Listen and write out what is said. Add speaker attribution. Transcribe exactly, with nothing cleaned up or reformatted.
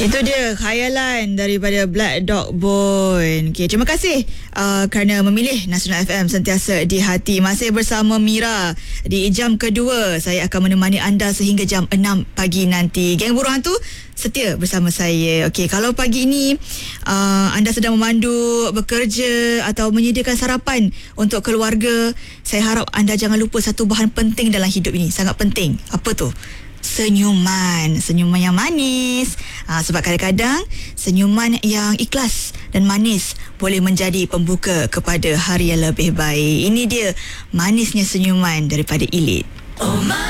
Speaker 1: Itu dia khayalan daripada Black Dog Bone. Okay, terima kasih uh, kerana memilih Nasional F M sentiasa di hati. Masih bersama Mira di jam kedua. Saya akan menemani anda sehingga jam enam pagi nanti. Geng Buruh Hantu setia bersama saya. Okey, kalau pagi ini uh, anda sedang memandu, bekerja atau menyediakan sarapan untuk keluarga, saya harap anda jangan lupa satu bahan penting dalam hidup ini. Sangat penting. Apa tu? Senyuman. Senyuman yang manis. Ha, sebab kadang-kadang senyuman yang ikhlas dan manis boleh menjadi pembuka kepada hari yang lebih baik. Ini dia manisnya senyuman daripada Elite. Oh my